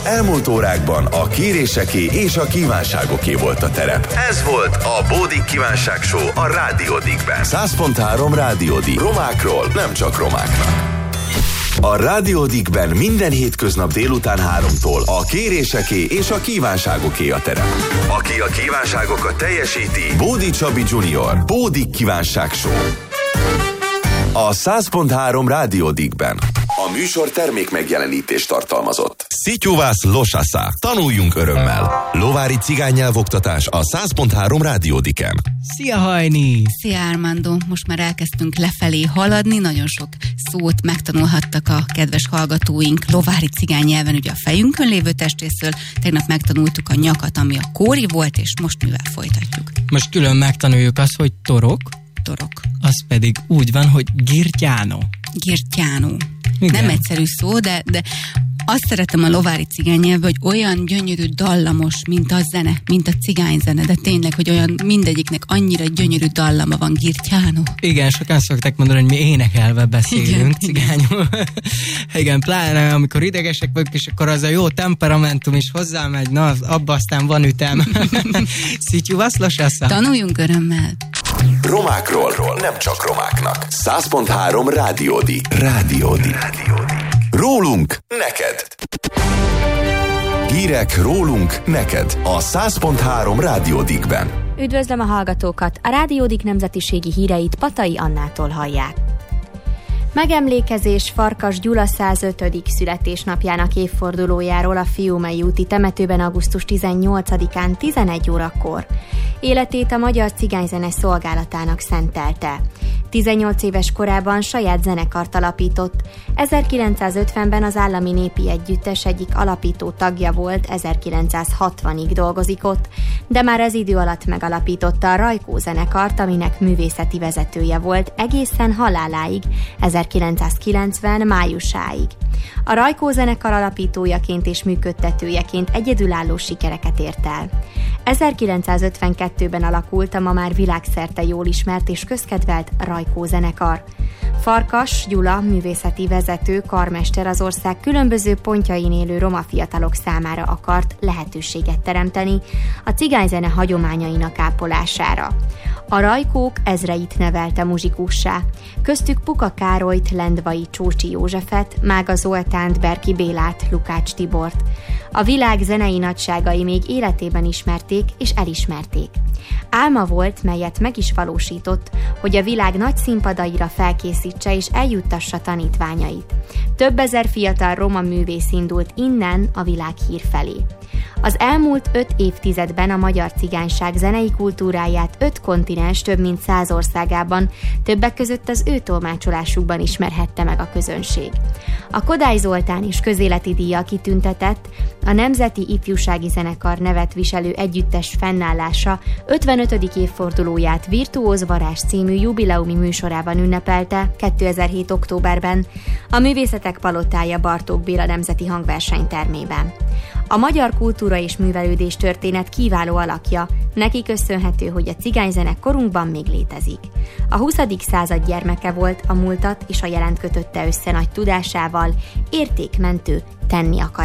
Az elmúlt órákban a kéréseké és a kívánságoké volt a terep. Ez volt a Bódik Kívánság Show a Rádió Dickben. 100.3 Rádió Dick. Romákról, nem csak romáknak. A Rádió Dickben minden hétköznap délután 3-tól a kéréseké és a kívánságoké a terep. Aki a kívánságokat teljesíti, Bódi Csabi Junior. Bódik Kívánság Show. A 100.3 Rádió Dickben. A műsor termék megjelenítést tartalmazott. Szityuvász Losasa. Tanuljunk örömmel. Lovári cigánynyelvoktatás a 100.3 Rádió Dicken. Szia Hajni! Szia Armando! Most már elkezdtünk lefelé haladni, nagyon sok szót megtanulhattak a kedves hallgatóink lovári cigánynyelven, ugye a fejünkön lévő testrészről. Tegnap megtanultuk a nyakat, ami a kóri volt, és most mivel folytatjuk. Most külön megtanuljuk azt, hogy torok. Az pedig úgy van, hogy girtyánó. Nem egyszerű szó, de azt szeretem a lovári cigánynyelvben, hogy olyan gyönyörű dallamos, mint a zene, mint a cigányzene, de tényleg, hogy olyan mindegyiknek annyira gyönyörű dallama van, girtyánó. Igen, sokan szokták mondani, hogy mi énekelve beszélünk cigányul. Igen, pláne amikor idegesek vagyok, és akkor az a jó temperamentum is hozzámegy, na, abba aztán van ütem. Szityuvász Losasa. Tanuljunk örömmel. Romákról, nem csak romáknak. 100.3 Rádió Dick. Rádió Dick. Rólunk neked. Hírek rólunk neked a 100.3 Rádió Dickben. Üdvözlöm a hallgatókat! A Rádió Dick nemzetiségi híreit Patai Annától hallják. Megemlékezés Farkas Gyula 105. születésnapjának évfordulójáról a Fiumei úti temetőben augusztus 18-án 11 órakor. Életét a Magyar Cigányzene Szolgálatának szentelte. 18 éves korában saját zenekart alapított. 1950-ben az Állami Népi Együttes egyik alapító tagja volt, 1960-ig dolgozik ott, de már ez idő alatt megalapította a Rajkó zenekart, aminek művészeti vezetője volt egészen haláláig, 1990 májusáig. A Rajkó zenekar alapítójaként és működtetőjeként egyedülálló sikereket ért el. 1952-ben alakult a ma már világszerte jól ismert és közkedvelt Rajkó zenekar. Farkas Gyula, művészeti vezető, karmester az ország különböző pontjain élő roma fiatalok számára akart lehetőséget teremteni a cigányzene hagyományainak ápolására. A Rajkók ezreit nevelte muzsikussá, köztük Puka Károlyt, Lendvai Csócsi Józsefet, Mága Zoltánt, Berki Bélát, Lukács Tibort. A világ zenei nagyságai még életében ismerték és elismerték. Álma volt, melyet meg is valósított, hogy a világ nagy színpadaira felkészítse és eljuttassa tanítványait. Több ezer fiatal roma művész indult innen a világ hír felé. Az elmúlt 5 évtizedben a magyar cigányság zenei kultúráját 5 kontinens több mint 100 országában, többek között az ő tolmácsolásukban ismerhette meg a közönség. A Kodály Zoltán és közéleti díjjal kitüntetett, a Nemzeti Ifjúsági Zenekar nevet viselő együttes fennállása 55. évfordulóját Virtuóz Varázs című jubileumi műsorában ünnepelte 2007. októberben a Művészetek Palotája Bartók Béla Nemzeti Hangversenytermében. A magyar kultúra és művelődés történet kiváló alakja, neki köszönhető, hogy a cigányzene korunkban még létezik. A 20. század gyermeke volt, a múltat és a jelent kötötte össze nagy tudásával, értékmentő, tenni akar.